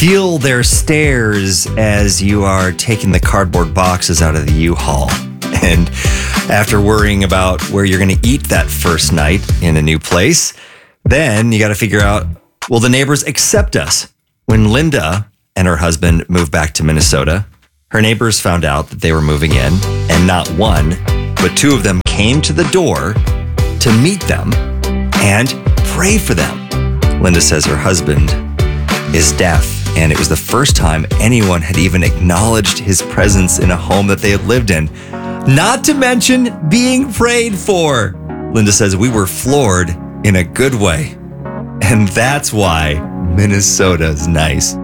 feel their stares as you are taking the cardboard boxes out of the U-Haul. And after worrying about where you're going to eat that first night in a new place, then you got to figure out, will the neighbors accept us? When Linda and her husband moved back to Minnesota, her neighbors found out that they were moving in, and not one, but two of them came to the door to meet them and pray for them. Linda says her husband is deaf, and it was the first time anyone had even acknowledged his presence in a home that they had lived in, not to mention being prayed for. Linda says we were floored in a good way, and that's why Minnesota's nice.